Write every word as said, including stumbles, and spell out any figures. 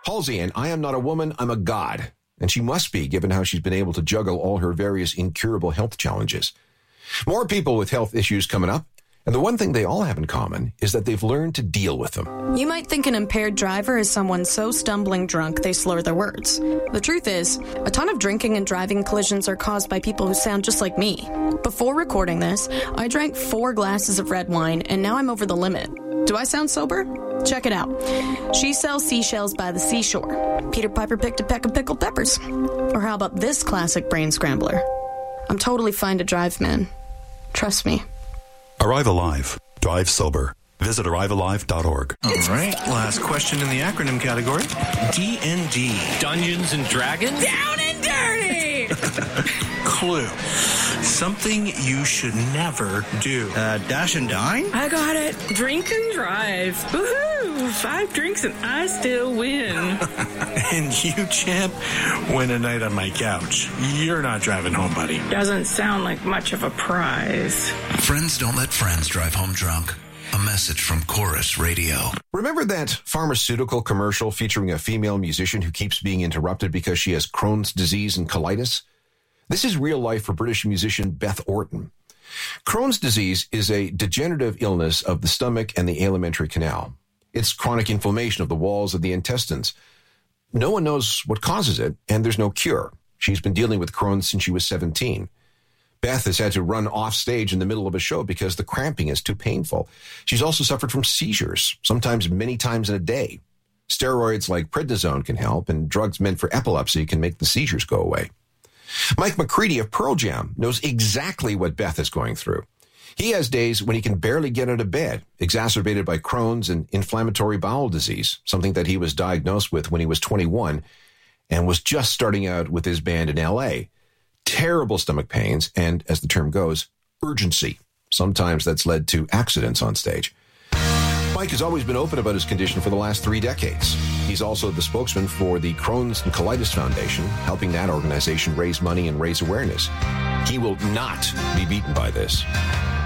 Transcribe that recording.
Halsey, and I am not a woman, I'm a god. And she must be, given how she's been able to juggle all her various incurable health challenges. More people with health issues coming up. And the one thing they all have in common is that they've learned to deal with them. You might think an impaired driver is someone so stumbling drunk they slur their words. The truth is, a ton of drinking and driving collisions are caused by people who sound just like me. Before recording this, I drank four glasses of red wine, and now I'm over the limit. Do I sound sober? Check it out. She sells seashells by the seashore. Peter Piper picked a peck of pickled peppers. Or how about this classic brain scrambler? I'm totally fine to drive, man. Trust me. Arrive Alive. Drive sober. Visit arrive alive dot org. All right. Last question in the acronym category. D and D. Dungeons and Dragons? Down and dirty! Clue. Something you should never do. Uh, dash and dine? I got it. Drink and drive. Woohoo! Five drinks and I still win. And you, champ, win a night on my couch. You're not driving home, buddy. Doesn't sound like much of a prize. Friends don't let friends drive home drunk. A message from Chorus Radio. Remember that pharmaceutical commercial featuring a female musician who keeps being interrupted because she has Crohn's disease and colitis? This is real life for British musician Beth Orton. Crohn's disease is a degenerative illness of the stomach and the alimentary canal. It's chronic inflammation of the walls of the intestines. No one knows what causes it, and there's no cure. She's been dealing with Crohn's since she was seventeen. Beth has had to run off stage in the middle of a show because the cramping is too painful. She's also suffered from seizures, sometimes many times in a day. Steroids like prednisone can help, and drugs meant for epilepsy can make the seizures go away. Mike McCready of Pearl Jam knows exactly what Beth is going through. He has days when he can barely get out of bed, exacerbated by Crohn's and inflammatory bowel disease, something that he was diagnosed with when he was twenty-one and was just starting out with his band in L A. Terrible stomach pains and, as the term goes, urgency. Sometimes that's led to accidents on stage. Mike has always been open about his condition for the last three decades. He's also the spokesman for the Crohn's and Colitis Foundation, helping that organization raise money and raise awareness. He will not be beaten by this.